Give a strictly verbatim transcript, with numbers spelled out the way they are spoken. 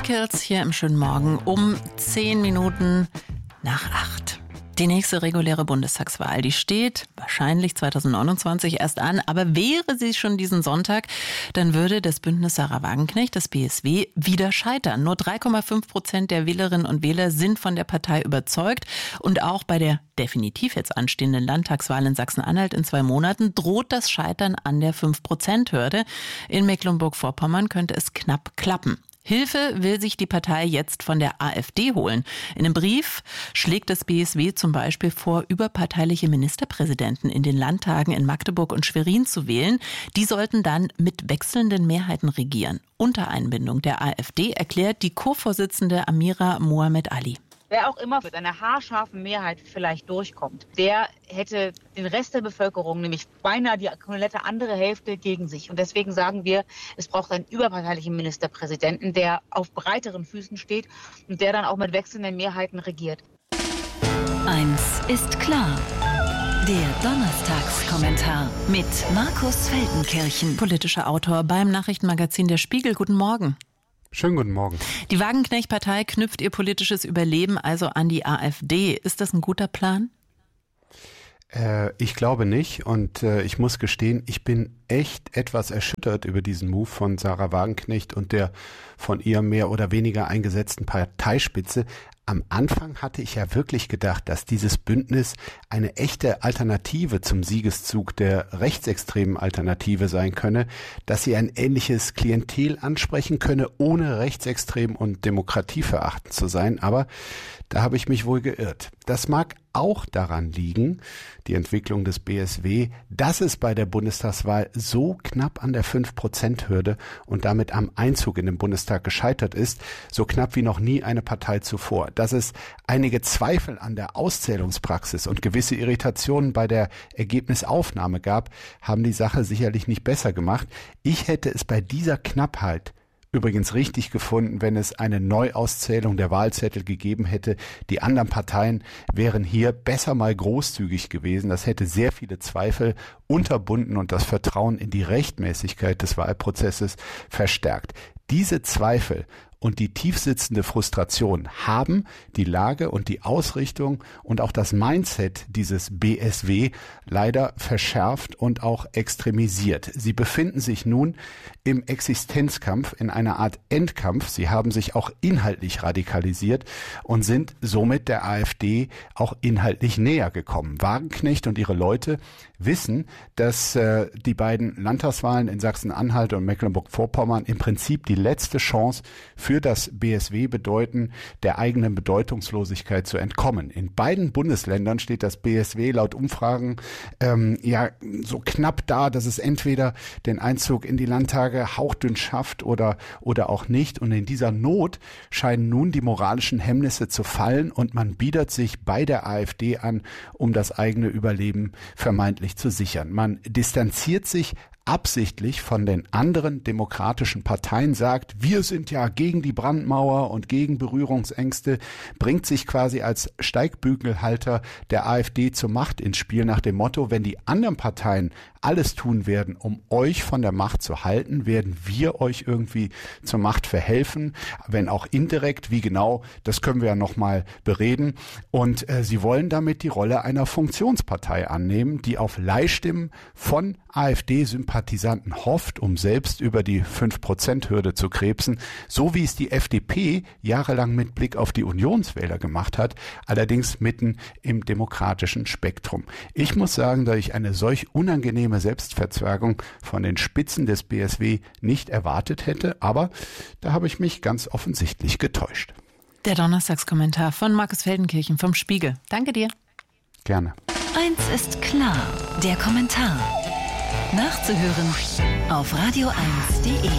Miracles hier im schönen Morgen um zehn Minuten nach acht. Die nächste reguläre Bundestagswahl, die steht wahrscheinlich zwanzig neunundzwanzig erst an, aber wäre sie schon diesen Sonntag, dann würde das Bündnis Sarah Wagenknecht, das B S W, wieder scheitern. Nur drei Komma fünf Prozent der Wählerinnen und Wähler sind von der Partei überzeugt und auch bei der definitiv jetzt anstehenden Landtagswahl in Sachsen-Anhalt in zwei Monaten droht das Scheitern an der fünf Prozent Hürde. In Mecklenburg-Vorpommern könnte es knapp klappen. Hilfe will sich die Partei jetzt von der AfD holen. In einem Brief schlägt das B S W zum Beispiel vor, überparteiliche Ministerpräsidenten in den Landtagen in Magdeburg und Schwerin zu wählen. Die sollten dann mit wechselnden Mehrheiten regieren. Unter Einbindung der AfD erklärt die Co-Vorsitzende Amira Mohamed Ali. Wer auch immer mit einer haarscharfen Mehrheit vielleicht durchkommt, der hätte den Rest der Bevölkerung, nämlich beinahe die komplette andere Hälfte, gegen sich. Und deswegen sagen wir, es braucht einen überparteilichen Ministerpräsidenten, der auf breiteren Füßen steht und der dann auch mit wechselnden Mehrheiten regiert. Eins ist klar. Der Donnerstagskommentar mit Markus Feldenkirchen. Politischer Autor beim Nachrichtenmagazin Der Spiegel. Guten Morgen. Schönen guten Morgen. Die Wagenknecht-Partei knüpft ihr politisches Überleben also an die AfD. Ist das ein guter Plan? Äh, ich glaube nicht und äh, ich muss gestehen, ich bin echt etwas erschüttert über diesen Move von Sarah Wagenknecht und der von ihr mehr oder weniger eingesetzten Parteispitze. Am Anfang hatte ich ja wirklich gedacht, dass dieses Bündnis eine echte Alternative zum Siegeszug der rechtsextremen Alternative sein könne, dass sie ein ähnliches Klientel ansprechen könne, ohne rechtsextrem und demokratieverachtend zu sein. Aber da habe ich mich wohl geirrt. Das mag auch daran liegen, die Entwicklung des B S W, dass es bei der Bundestagswahl so knapp an der fünf Prozent Hürde und damit am Einzug in den Bundestag gescheitert ist, so knapp wie noch nie eine Partei zuvor. Dass es einige Zweifel an der Auszählungspraxis und gewisse Irritationen bei der Ergebnisaufnahme gab, haben die Sache sicherlich nicht besser gemacht. Ich hätte es bei dieser Knappheit übrigens richtig gefunden, wenn es eine Neuauszählung der Wahlzettel gegeben hätte. Die anderen Parteien wären hier besser mal großzügig gewesen. Das hätte sehr viele Zweifel unterbunden und das Vertrauen in die Rechtmäßigkeit des Wahlprozesses verstärkt. Diese Zweifel und die tiefsitzende Frustration haben die Lage und die Ausrichtung und auch das Mindset dieses B S W leider verschärft und auch extremisiert. Sie befinden sich nun im Existenzkampf, in einer Art Endkampf. Sie haben sich auch inhaltlich radikalisiert und sind somit der AfD auch inhaltlich näher gekommen. Wagenknecht und ihre Leute wissen, dass äh, die beiden Landtagswahlen in Sachsen-Anhalt und Mecklenburg-Vorpommern im Prinzip die letzte Chance für das B S W bedeuten, der eigenen Bedeutungslosigkeit zu entkommen. In beiden Bundesländern steht das B S W laut Umfragen ähm, ja so knapp da, dass es entweder den Einzug in die Landtage hauchdünn schafft oder, oder auch nicht. Und in dieser Not scheinen nun die moralischen Hemmnisse zu fallen und man biedert sich bei der AfD an, um das eigene Überleben vermeintlich zu sichern. Man distanziert sich absichtlich von den anderen demokratischen Parteien, sagt, wir sind ja gegen die Brandmauer und gegen Berührungsängste, bringt sich quasi als Steigbügelhalter der AfD zur Macht ins Spiel nach dem Motto, wenn die anderen Parteien alles tun werden, um euch von der Macht zu halten, werden wir euch irgendwie zur Macht verhelfen, wenn auch indirekt, wie genau, das können wir ja nochmal bereden. Und äh, sie wollen damit die Rolle einer Funktionspartei annehmen, die auf Leihstimmen von AfD-Sympathisanten hofft, um selbst über die fünf Prozent Hürde zu krebsen, so wie es die F D P jahrelang mit Blick auf die Unionswähler gemacht hat, allerdings mitten im demokratischen Spektrum. Ich muss sagen, dass ich eine solch unangenehme Selbstverzwergung von den Spitzen des B S W nicht erwartet hätte, aber da habe ich mich ganz offensichtlich getäuscht. Der Donnerstagskommentar von Markus Feldenkirchen vom Spiegel. Danke dir. Gerne. Eins ist klar, der Kommentar. Nachzuhören auf radio eins punkt de.